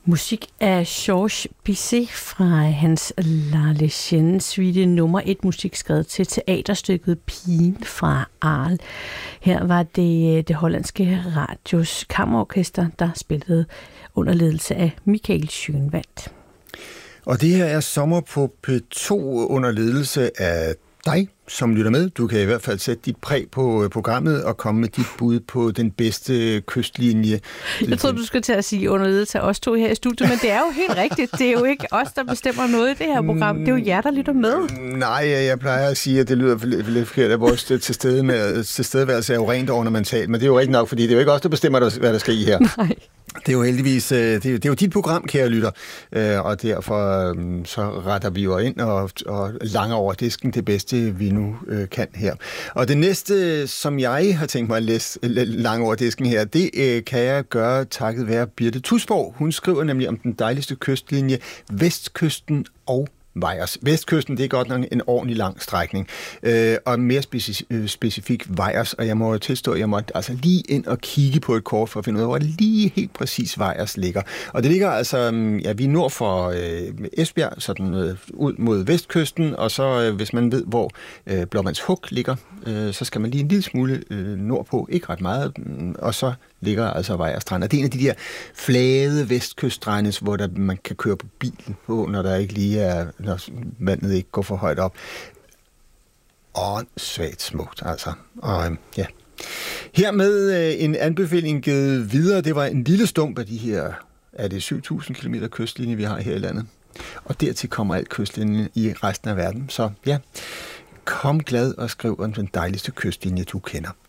Musik af Georges Bizet fra hans La Légende suite nummer 1 musik skrevet til teaterstykket Pigen fra Arles. Her var det hollandske Radios Kammerorkester, der spillede under ledelse af Michael Schønwandt. Og det her er Sommer på P2 under ledelse af dig, som lytter med. Du kan i hvert fald sætte dit præg på programmet og komme med dit bud på den bedste kystlinje. Jeg troede, du skulle til at sige under ledelse af os to her i studiet, men det er jo helt rigtigt. Det er jo ikke os, der bestemmer noget i det her program. Det er jo jer, der lytter med. Nej, jeg plejer at sige, at det lyder lidt forkert, at vores tilstedeværelse er jo rent ornamentalt, men det er jo ikke nok, fordi det er jo ikke os, der bestemmer, hvad der skal i her. Nej. Det er jo heldigvis, det er jo dit program, kære lytter, og derfor så retter vi jo ind og langer over disken det bedste, vi nu kan her. Og det næste, som jeg har tænkt mig at læse lange over disken her, det kan jeg gøre takket være Birte Tusborg. Hun skriver nemlig om den dejligste kystlinje, Vestkysten og Vejers. Vestkysten, det er godt nok en ordentlig lang strækning, og mere specifik Vejers, og jeg må tilstå, at jeg måtte altså lige ind og kigge på et kort for at finde ud af, hvor lige helt præcis Vejers ligger. Og det ligger altså, vi er nord for Esbjerg, sådan ud mod Vestkysten, og så hvis man ved, hvor Blåvandshuk ligger, så skal man lige en lille smule nordpå, ikke ret meget, og så ligger altså Vejers Strand. Og det er en af de der flade vestkyststrande, hvor man kan køre på bilen på, når der ikke lige er, når vandet ikke går for højt op. Åndssvagt smukt, altså. Og ja. Hermed en anbefaling givet videre. Det var en lille stump af de her, er det 7.000 km kystlinje, vi har her i landet. Og dertil kommer alt kystlinjen i resten af verden. Så ja, kom glad og skriv om den dejligste kystlinje, du kender.